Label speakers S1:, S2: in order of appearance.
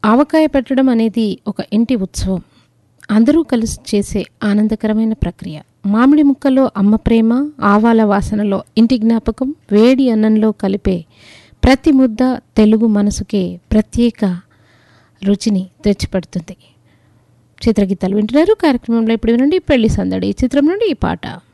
S1: ఆవకాయ పెట్టడం అనేది ఒక ఇంటి ఉత్సవం. అందరూ కలిసి చేసే ఆనందకరమైన ప్రక్రియ. మామిడి ముక్కలో అమ్మ ప్రేమ, ఆవాల వాసనలో ఇంటి జ్ఞాపకం, వేడి అన్నంలో కలిపే ప్రతి ముద్ద తెలుగు మనసుకే ప్రత్యేక రుచిని తెచ్చిపెడుతుంది. చిత్రగీతాలు వింటున్నారు కార్యక్రమంలో. ఇప్పుడు వినండి పెళ్లి సందడి చిత్రం నుండి ఈ పాట.